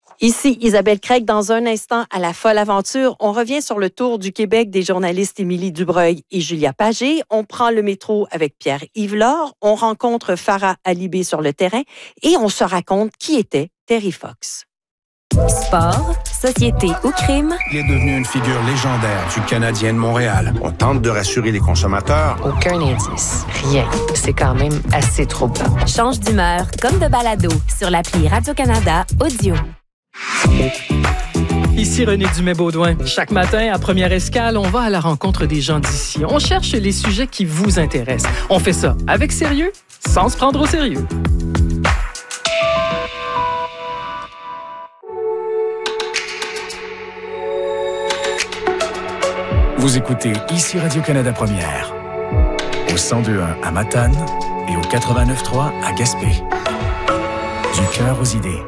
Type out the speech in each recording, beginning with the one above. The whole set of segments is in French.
Ici Isabelle Craig. Dans un instant, à la folle aventure, on revient sur le tour du Québec des journalistes Émilie Dubreuil et Julia Pagé. On prend le métro avec Pierre-Yves Lord. On rencontre Farah Alibé sur le terrain et on se raconte qui était Terry Fox. Sport, société ou crime. Il est devenu une figure légendaire du Canadien de Montréal. On tente de rassurer les consommateurs. Aucun indice. Rien. C'est quand même assez troublant. Change d'humeur comme de balado sur l'appli Radio-Canada Audio. Ici René Dumais-Baudouin. Chaque matin, à Première Escale, on va à la rencontre des gens d'ici. On cherche les sujets qui vous intéressent. On fait ça avec sérieux, sans se prendre au sérieux. Vous écoutez ici Radio-Canada Première, au 102.1 à Matane et au 89.3 à Gaspé. Du cœur aux idées.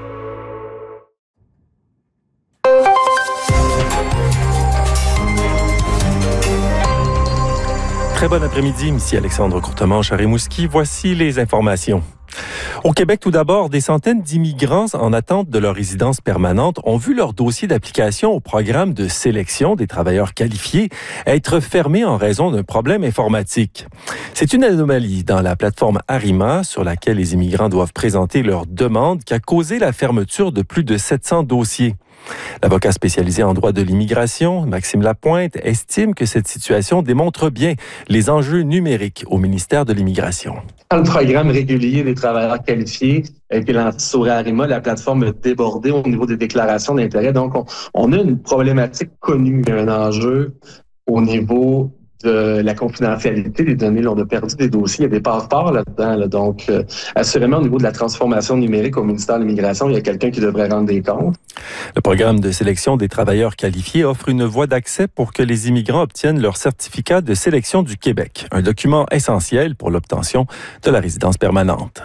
Très bon après-midi, ici Alexandre Courtemanche à Rimouski. Voici les informations. Au Québec, tout d'abord, des centaines d'immigrants en attente de leur résidence permanente ont vu leur dossier d'application au programme de sélection des travailleurs qualifiés être fermé en raison d'un problème informatique. C'est une anomalie dans la plateforme Arima sur laquelle les immigrants doivent présenter leur demande qui a causé la fermeture de plus de 700 dossiers. L'avocat spécialisé en droit de l'immigration, Maxime Lapointe, estime que cette situation démontre bien les enjeux numériques au ministère de l'Immigration. Dans le programme régulier des travailleurs qualifiés, et puis sur Arima, la plateforme a débordé au niveau des déclarations d'intérêt. Donc, on a une problématique connue, un enjeu au niveau de la confidentialité des données. Là, on a perdu des dossiers, il y a des passeports là-dedans. Là. Donc, assurément, au niveau de la transformation numérique au ministère de l'Immigration, il y a quelqu'un qui devrait rendre des comptes. Le programme de sélection des travailleurs qualifiés offre une voie d'accès pour que les immigrants obtiennent leur certificat de sélection du Québec, un document essentiel pour l'obtention de la résidence permanente.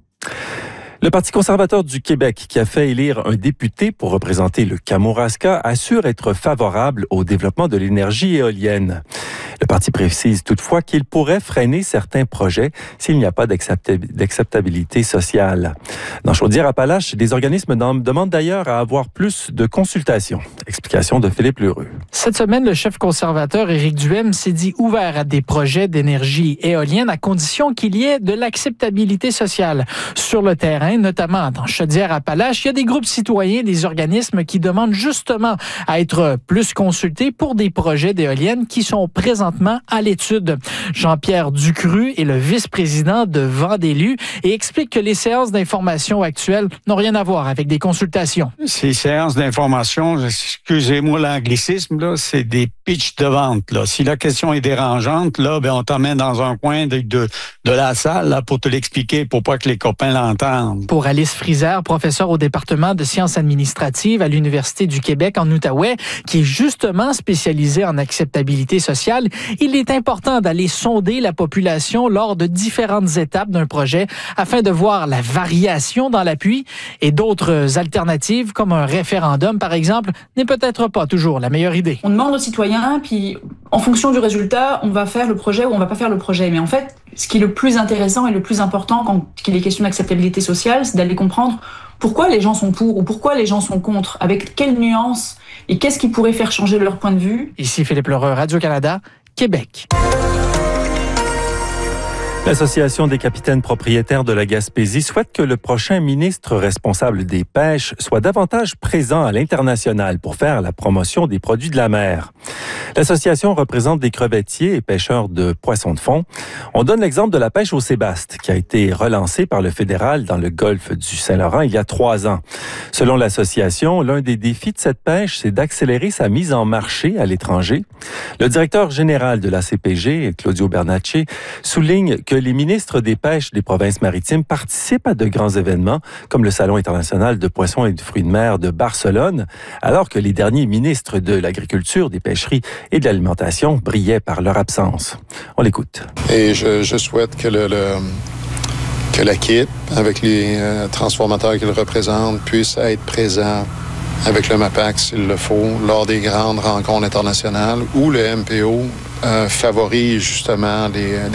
Le Parti conservateur du Québec, qui a fait élire un député pour représenter le Kamouraska, assure être favorable au développement de l'énergie éolienne. Le parti précise toutefois qu'il pourrait freiner certains projets s'il n'y a pas d'acceptabilité sociale. Dans Chaudière-Appalaches, des organismes demandent d'ailleurs à avoir plus de consultations. Explication de Philippe Lheureux. Cette semaine, le chef conservateur Éric Duhem s'est dit ouvert à des projets d'énergie éolienne à condition qu'il y ait de l'acceptabilité sociale. Sur le terrain, notamment dans Chaudière-Appalaches, il y a des groupes citoyens, des organismes qui demandent justement à être plus consultés pour des projets d'éoliennes qui sont présentement à l'étude. Jean-Pierre Ducru est le vice-président de Vent d'élus et explique que les séances d'information actuelles n'ont rien à voir avec des consultations. Ces séances d'information, excusez-moi l'anglicisme, là, c'est des pitchs de vente. Là. Si la question est dérangeante, là, on t'emmène dans un coin de la salle là, pour te l'expliquer, pour pas que les copains l'entendent. Pour Alice Friser, professeure au département de sciences administratives à l'Université du Québec en Outaouais, qui est justement spécialisée en acceptabilité sociale, il est important d'aller sonder la population lors de différentes étapes d'un projet afin de voir la variation dans l'appui et d'autres alternatives comme un référendum, par exemple, n'est peut-être pas toujours la meilleure idée. On demande aux citoyens, puis en fonction du résultat, on va faire le projet ou on va pas faire le projet. Mais en fait, ce qui est le plus intéressant et le plus important quand il est question d'acceptabilité sociale, c'est d'aller comprendre pourquoi les gens sont pour ou pourquoi les gens sont contre, avec quelles nuances et qu'est-ce qui pourrait faire changer leur point de vue. Ici Philippe Lheureux, Radio-Canada, Québec. L'Association des capitaines propriétaires de la Gaspésie souhaite que le prochain ministre responsable des pêches soit davantage présent à l'international pour faire la promotion des produits de la mer. L'association représente des crevettiers et pêcheurs de poissons de fond. On donne l'exemple de la pêche au sébaste, qui a été relancée par le fédéral dans le golfe du Saint-Laurent il y a 3 ans. Selon l'association, l'un des défis de cette pêche, c'est d'accélérer sa mise en marché à l'étranger. Le directeur général de la CPG, Claudio Bernacci, souligne que les ministres des pêches des provinces maritimes participent à de grands événements, comme le Salon international de poissons et de fruits de mer de Barcelone, alors que les derniers ministres de l'agriculture, des pêcheries et de l'alimentation brillaient par leur absence. On l'écoute. Et je souhaite que que l'équipe, avec les transformateurs qu'ils représentent, puisse être présent avec le MAPAC s'il le faut, lors des grandes rencontres internationales où le MPO favorise justement des